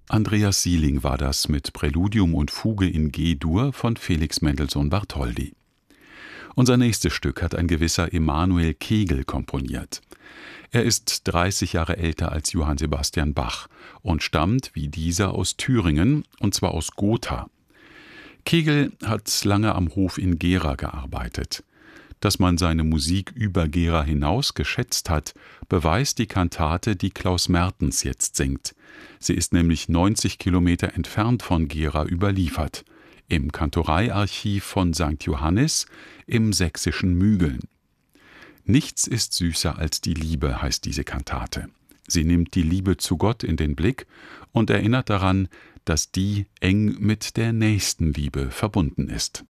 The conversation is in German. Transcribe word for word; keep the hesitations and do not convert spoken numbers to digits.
Andreas Sieling war das mit Präludium und Fuge in G-Dur von Felix Mendelssohn Bartholdy. Unser nächstes Stück hat ein gewisser Emanuel Kegel komponiert. Er ist dreißig Jahre älter als Johann Sebastian Bach und stammt wie dieser aus Thüringen, und zwar aus Gotha. Kegel hat lange am Hof in Gera gearbeitet. Dass man seine Musik über Gera hinaus geschätzt hat, beweist die Kantate, die Klaus Mertens jetzt singt. Sie ist nämlich neunzig Kilometer entfernt von Gera überliefert, im Kantoreiarchiv von Sankt Johannis im sächsischen Mügeln. Nichts ist süßer als die Liebe, heißt diese Kantate. Sie nimmt die Liebe zu Gott in den Blick und erinnert daran, dass die eng mit der Nächstenliebe verbunden ist.